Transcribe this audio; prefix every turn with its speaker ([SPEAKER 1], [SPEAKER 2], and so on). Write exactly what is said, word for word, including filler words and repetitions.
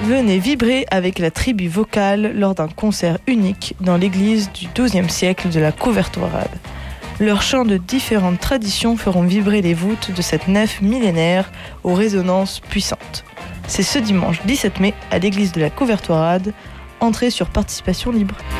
[SPEAKER 1] Venez vibrer avec la tribu vocale lors d'un concert unique dans l'église du douzième siècle de la Couvertoirade. Leurs chants de différentes traditions feront vibrer les voûtes de cette nef millénaire aux résonances puissantes. C'est ce dimanche dix-sept mai à l'église de la Couvertoirade, entrée sur participation libre.